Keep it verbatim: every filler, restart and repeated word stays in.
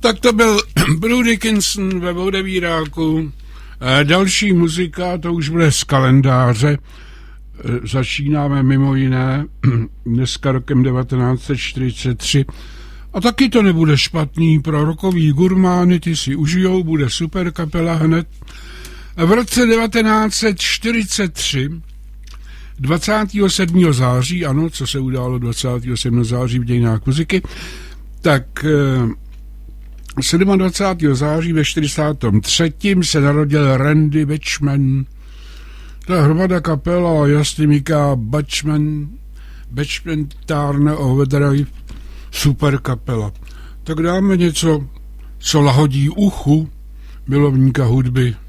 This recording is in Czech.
Tak to byl Bruce Dickinson ve odevíráku. Další muzika, to už bude z kalendáře. Začínáme mimo jiné dneska rokem devatenáct set čtyřicet tři. A taky to nebude špatný pro rokový gurmány, ty si užijou, bude super kapela hned. V roce devatenáct set čtyřicet tři, dvacátého sedmého září, ano, co se událo dvacátého sedmého září v dějinách muziky, tak dvacátého sedmého září ve čtyřicátém třetím se narodil Randy Bachman. To je hromada kapela, jasný Mika Bachman, Bachman Turner Overdrive, super kapela. Tak dáme něco, co lahodí uchu milovníka hudby.